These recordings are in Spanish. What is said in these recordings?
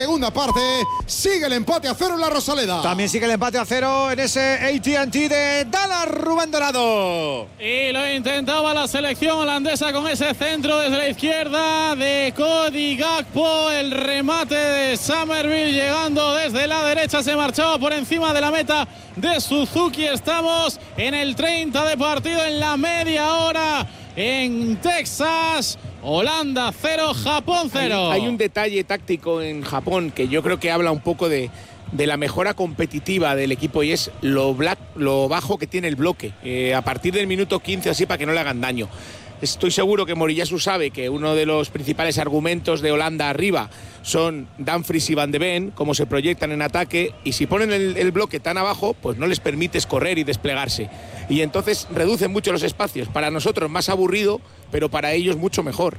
Segunda parte, sigue el empate a 0 en la Rosaleda. También sigue el empate a 0 en ese AT&T de Dallas, Rubén Dorado. Y lo intentaba la selección holandesa con ese centro desde la izquierda de Cody Gakpo. El remate de Summerville llegando desde la derecha, se marchaba por encima de la meta de Suzuki. Estamos en el 30 de partido, en la media hora en Texas. Holanda 0, Japón 0. Hay un detalle táctico en Japón que yo creo que habla un poco de la mejora competitiva del equipo, y es lo bajo que tiene el bloque. A partir del minuto 15 así, para que no le hagan daño. Estoy seguro que Moriyasu sabe que uno de los principales argumentos de Holanda arriba son Dumfries y Van de Ven, cómo se proyectan en ataque, y si ponen el bloque tan abajo, pues no les permites correr y desplegarse. Y entonces reducen mucho los espacios. Para nosotros más aburrido, pero para ellos mucho mejor.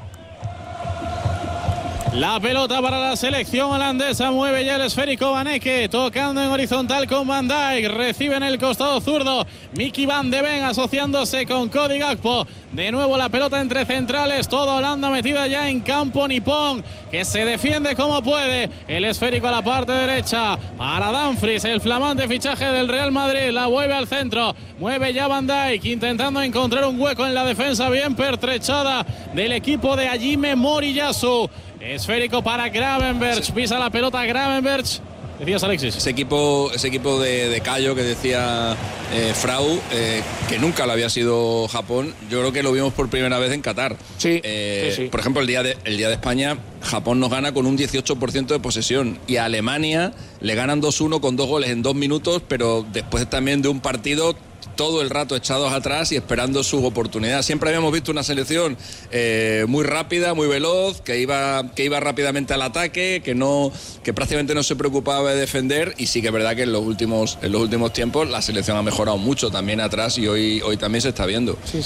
La pelota para la selección holandesa, mueve ya el esférico Van Ecke, tocando en horizontal con Van Dijk, recibe en el costado zurdo Mickey Van de Ven asociándose con Cody Gakpo. De nuevo la pelota entre centrales, toda Holanda metida ya en campo nipón, que se defiende como puede. El esférico a la parte derecha para Dumfries, el flamante fichaje del Real Madrid, la vuelve al centro, mueve ya Van Dijk intentando encontrar un hueco en la defensa bien pertrechada del equipo de Hajime Moriyasu. Esférico para Gravenberch, pisa la pelota Gravenberch. Decías, Alexis. Ese equipo de Cayo que decía Frau, que nunca lo había sido Japón, yo creo que lo vimos por primera vez en Qatar. Sí. Por ejemplo, el día de España, Japón nos gana con un 18% de posesión, y a Alemania le ganan 2-1 con 2 goles en 2 minutos, pero después también de un partido todo el rato echados atrás y esperando su oportunidad. Siempre habíamos visto una selección muy rápida, muy veloz, que iba rápidamente al ataque, que prácticamente no se preocupaba de defender, y sí que es verdad que en los últimos tiempos la selección ha mejorado mucho también atrás, y hoy también se está viendo. Sí.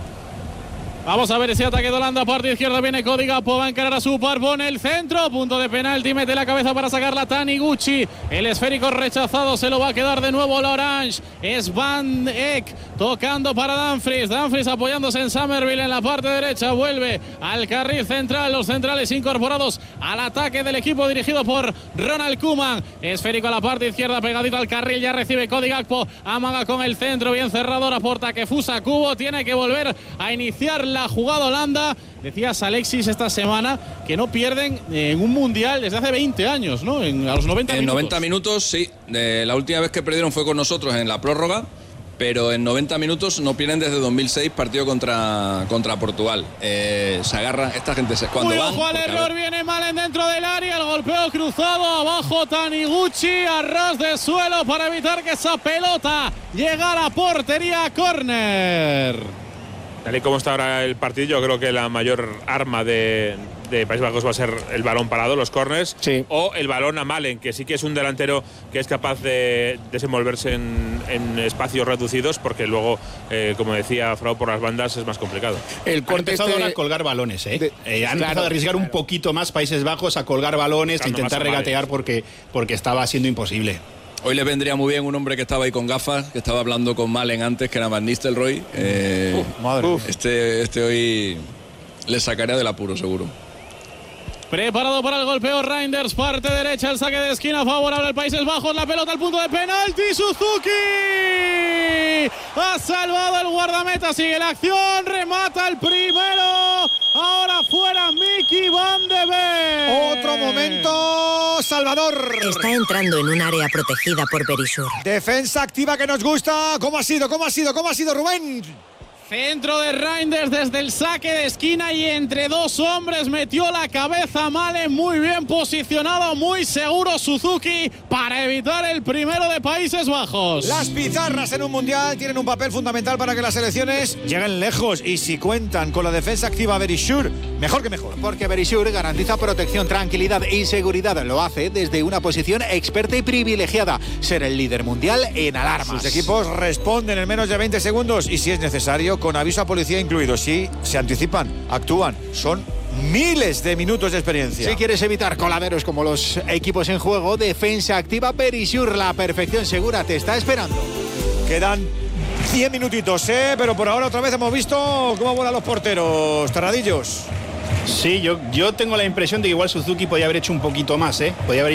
Vamos a ver ese ataque de Holanda, parte izquierda viene Cody Gakpo, va a encarar a su par, pone el centro, punto de penalti, mete la cabeza para sacarla Taniguchi, el esférico rechazado, se lo va a quedar de nuevo la Orange, es Van Eck tocando para Dumfries apoyándose en Summerville en la parte derecha, vuelve al carril central, los centrales incorporados al ataque del equipo dirigido por Ronald Koeman, esférico a la parte izquierda pegadito al carril, ya recibe Cody Gakpo, amaga con el centro, bien cerrado, aporta Kefusa Kubo, tiene que volver a iniciar la jugada Holanda. Decías, Alexis, esta semana que no pierden en un mundial desde hace 20 años, ¿no? A los 90 minutos. En 90 minutos, sí. La última vez que perdieron fue con nosotros en la prórroga, pero en 90 minutos no pierden desde 2006, partido contra Portugal. Se agarra esta gente cuando van. Ojo al error, viene Malen dentro del área, el golpeo cruzado, abajo Taniguchi, a ras de suelo para evitar que esa pelota llegue a la portería, córner. Tal y como está ahora el partido, yo creo que la mayor arma de Países Bajos va a ser el balón parado, los córners, sí, o el balón a Malen, que sí que es un delantero que es capaz de desenvolverse en espacios reducidos, porque luego, como decía Frau, por las bandas es más complicado. Han empezado ahora a colgar balones, han empezado a arriesgar un poquito más Países Bajos a colgar balones, a intentar regatear porque estaba siendo imposible. Hoy le vendría muy bien un hombre que estaba ahí con gafas, que estaba hablando con Malen antes, que era Van Nistelrooy. Este hoy le sacaría del apuro, seguro. Preparado para el golpeo Reinders, parte derecha, el saque de esquina favorable al Países Bajos, la pelota al punto de penalti, Suzuki ha salvado el guardameta, sigue la acción, remata el primero, ahora fuera Mickey Van de Ven. Otro momento, Salvador. Está entrando en un área protegida por Berisur. Defensa activa que nos gusta. ¿Cómo ha sido, Rubén? Centro de Reinders desde el saque de esquina y entre dos hombres metió la cabeza Malen, muy bien posicionado, muy seguro Suzuki para evitar el primero de Países Bajos. Las pizarras en un mundial tienen un papel fundamental para que las selecciones lleguen lejos, y si cuentan con la defensa activa Berisur, mejor que mejor. Porque Berisur garantiza protección, tranquilidad y seguridad. Lo hace desde una posición experta y privilegiada, ser el líder mundial en alarmas. Sus equipos responden en menos de 20 segundos y, si es necesario, con aviso a policía incluido. Si se anticipan, actúan, son miles de minutos de experiencia. Si quieres evitar coladeros como los equipos en juego, defensa activa Berisur, la perfección segura te está esperando. Quedan 10 minutitos, pero por ahora otra vez hemos visto cómo vuelan los porteros. Terradillos. Sí, yo tengo la impresión de que igual Suzuki podía haber hecho un poquito más, ¿eh? Podía haber